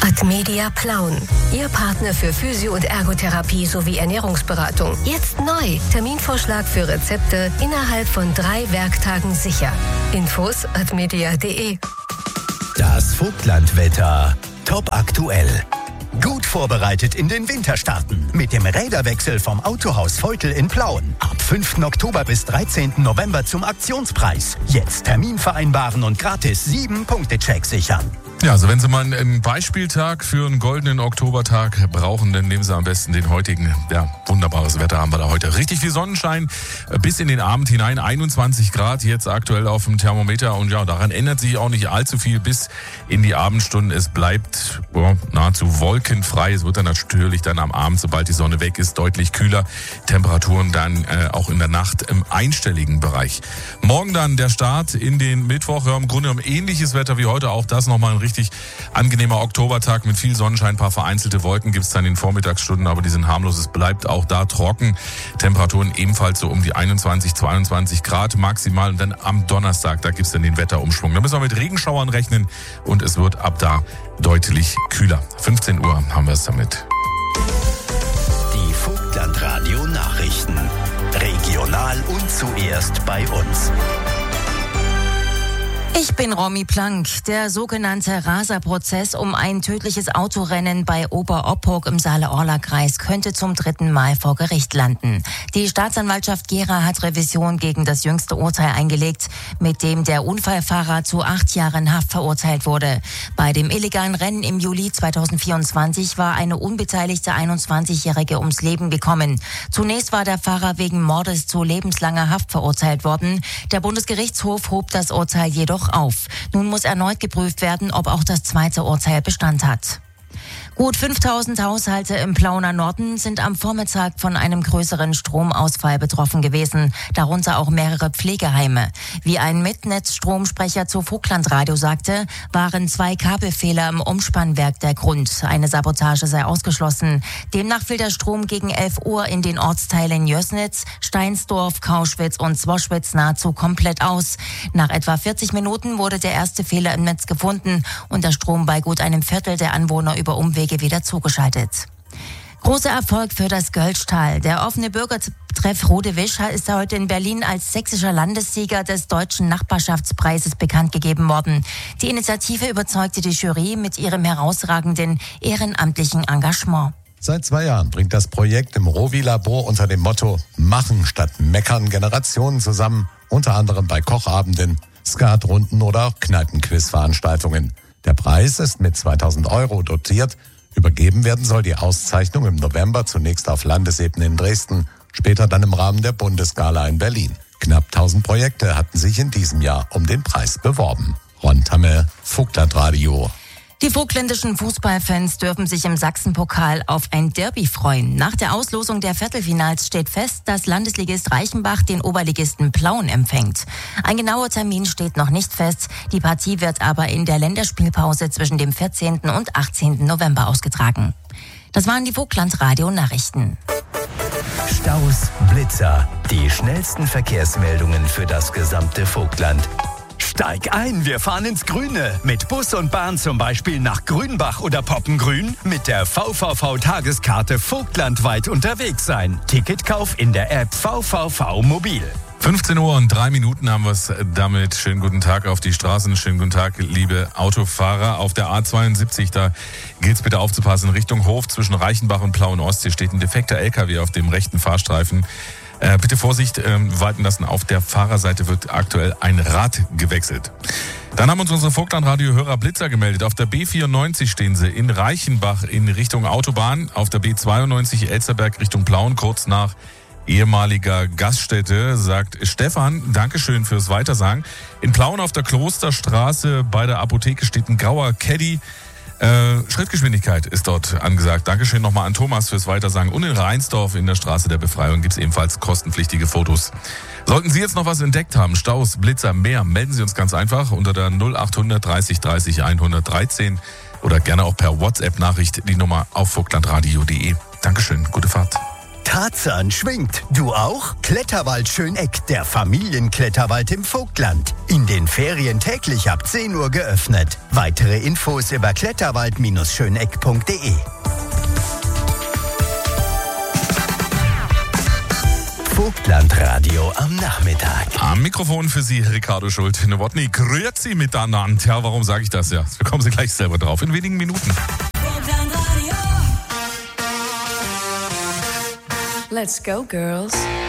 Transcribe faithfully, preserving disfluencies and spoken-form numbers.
Admedia Plauen. Ihr Partner für Physio- und Ergotherapie sowie Ernährungsberatung. Jetzt neu. Terminvorschlag für Rezepte innerhalb von drei Werktagen sicher. Infos admedia punkt de. Das Vogtlandwetter. Top aktuell. Gut vorbereitet in den Winter starten. Mit dem Räderwechsel vom Autohaus Veutel in Plauen. Ab fünften Oktober bis dreizehnten November zum Aktionspreis. Jetzt Termin vereinbaren und gratis sieben Punkte Check sichern. Ja, also wenn Sie mal einen Beispieltag für einen goldenen Oktobertag brauchen, dann nehmen Sie am besten den heutigen. Ja, wunderbares Wetter haben wir da heute. Richtig viel Sonnenschein bis in den Abend hinein. einundzwanzig Grad jetzt aktuell auf dem Thermometer. Und ja, daran ändert sich auch nicht allzu viel bis in die Abendstunden. Es bleibt oh, nahezu wolkenfrei. Es wird dann natürlich dann am Abend, sobald die Sonne weg ist, deutlich kühler. Temperaturen dann äh, auch in der Nacht im einstelligen Bereich. Morgen dann der Start in den Mittwoch. Ja, im Grunde genommen ähnliches Wetter wie heute. Auch das nochmal ein richtig angenehmer Oktobertag mit viel Sonnenschein, ein paar vereinzelte Wolken gibt es dann in den Vormittagsstunden, aber die sind harmlos. Es bleibt auch da trocken. Temperaturen ebenfalls so um die einundzwanzig, zweiundzwanzig Grad maximal. Und dann am Donnerstag, da gibt es dann den Wetterumschwung. Da müssen wir mit Regenschauern rechnen und es wird ab da deutlich kühler. fünfzehn Uhr haben wir es damit. Die Vogtlandradio Nachrichten. Regional und zuerst bei uns. Ich bin Romy Plank. Der sogenannte Raser-Prozess um ein tödliches Autorennen bei Oberopphoek im Saale-Orla-Kreis könnte zum dritten Mal vor Gericht landen. Die Staatsanwaltschaft Gera hat Revision gegen das jüngste Urteil eingelegt, mit dem der Unfallfahrer zu acht Jahren Haft verurteilt wurde. Bei dem illegalen Rennen im Juli zweitausendvierundzwanzig war eine unbeteiligte einundzwanzigjährige ums Leben gekommen. Zunächst war der Fahrer wegen Mordes zu lebenslanger Haft verurteilt worden. Der Bundesgerichtshof hob das Urteil jedoch auf. Nun muss erneut geprüft werden, ob auch das zweite Urteil Bestand hat. Gut fünftausend Haushalte im Plauener Norden sind am Vormittag von einem größeren Stromausfall betroffen gewesen, darunter auch mehrere Pflegeheime. Wie ein Mitnetzstromsprecher zu Vogtlandradio sagte, waren zwei Kabelfehler im Umspannwerk der Grund. Eine Sabotage sei ausgeschlossen. Demnach fiel der Strom gegen elf Uhr in den Ortsteilen Jößnitz, Steinsdorf, Kauschwitz und Zwoschwitz nahezu komplett aus. Nach etwa vierzig Minuten wurde der erste Fehler im Netz gefunden und der Strom bei gut einem Viertel der Anwohner über Umwege wieder zugeschaltet. Großer Erfolg für das Gölschtal. Der offene Bürgertreff Rodewisch ist heute in Berlin als sächsischer Landessieger des Deutschen Nachbarschaftspreises bekannt gegeben worden. Die Initiative überzeugte die Jury mit ihrem herausragenden ehrenamtlichen Engagement. Seit zwei Jahren bringt das Projekt im Rovi-Labor unter dem Motto Machen statt Meckern Generationen zusammen, unter anderem bei Kochabenden, Skatrunden oder auch Kneipenquiz-Veranstaltungen. Der Preis ist mit zweitausend Euro dotiert. Übergeben werden soll die Auszeichnung im November zunächst auf Landesebene in Dresden, später dann im Rahmen der Bundesgala in Berlin. Knapp tausend Projekte hatten sich in diesem Jahr um den Preis beworben. Ron Tamme, Vogtlandradio. Die vogtländischen Fußballfans dürfen sich im Sachsenpokal auf ein Derby freuen. Nach der Auslosung der Viertelfinals steht fest, dass Landesligist Reichenbach den Oberligisten Plauen empfängt. Ein genauer Termin steht noch nicht fest. Die Partie wird aber in der Länderspielpause zwischen dem vierzehnten und achtzehnten November ausgetragen. Das waren die Vogtlandradio-Nachrichten. Staus, Blitzer, die schnellsten Verkehrsmeldungen für das gesamte Vogtland. Steig ein, wir fahren ins Grüne. Mit Bus und Bahn zum Beispiel nach Grünbach oder Poppengrün. Mit der V V V-Tageskarte vogtlandweit unterwegs sein. Ticketkauf in der App V V V Mobil. fünfzehn Uhr und drei Minuten haben wir es damit. Schönen guten Tag auf die Straßen. Schönen guten Tag, liebe Autofahrer. Auf der A zweiundsiebzig, da gilt es bitte aufzupassen. Richtung Hof zwischen Reichenbach und Plauen-Ost. Hier steht ein defekter L K W auf dem rechten Fahrstreifen. Äh, bitte Vorsicht ähm, walten lassen. Auf der Fahrerseite wird aktuell ein Rad gewechselt. Dann haben uns unsere Vogtlandradio-Hörer Blitzer gemeldet. Auf der B vierundneunzig stehen sie in Reichenbach in Richtung Autobahn. Auf der B zweiundneunzig Elsterberg Richtung Plauen, kurz nach ehemaliger Gaststätte, sagt Stefan. Dankeschön fürs Weitersagen. In Plauen auf der Klosterstraße bei der Apotheke steht ein grauer Caddy. Äh, Schrittgeschwindigkeit ist dort angesagt. Dankeschön nochmal an Thomas fürs Weitersagen. Und in Rheinsdorf in der Straße der Befreiung gibt es ebenfalls kostenpflichtige Fotos. Sollten Sie jetzt noch was entdeckt haben, Staus, Blitzer, mehr, melden Sie uns ganz einfach unter der null achthundert dreißig dreißig hundertdreizehn oder gerne auch per WhatsApp-Nachricht die Nummer auf vogtlandradio punkt de. Dankeschön, gute Fahrt. Tarzan schwingt. Du auch? Kletterwald Schöneck, der Familienkletterwald im Vogtland. In den Ferien täglich ab zehn Uhr geöffnet. Weitere Infos über kletterwald Schöneck punkt de. Vogtlandradio am Nachmittag. Am Mikrofon für Sie Ricardo Schult-Nowotny. Grüezi miteinander. Ja, warum sage ich das? Ja, da kommen Sie gleich selber drauf in wenigen Minuten. Let's go, girls.